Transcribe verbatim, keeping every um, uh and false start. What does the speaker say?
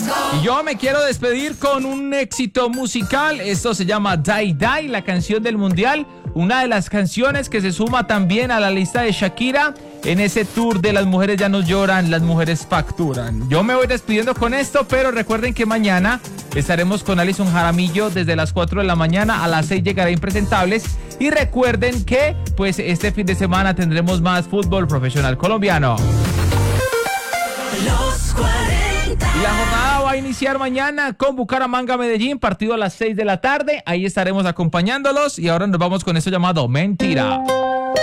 Y yo me quiero despedir con un éxito musical. Esto se llama Die Die, la canción del mundial. Una de las canciones que se suma también a la lista de Shakira en ese tour de Las mujeres ya no lloran, las mujeres facturan. Yo me voy despidiendo con esto, pero recuerden que mañana estaremos con Alison Jaramillo desde las cuatro de la mañana. A las seis llegará Impresentables. Y recuerden que pues este fin de semana tendremos más fútbol profesional colombiano. Los cuarenta. Y la jornada va a iniciar mañana con Bucaramanga Medellín, partido a las seis de la tarde. Ahí estaremos acompañándolos y ahora nos vamos con esto llamado Mentira.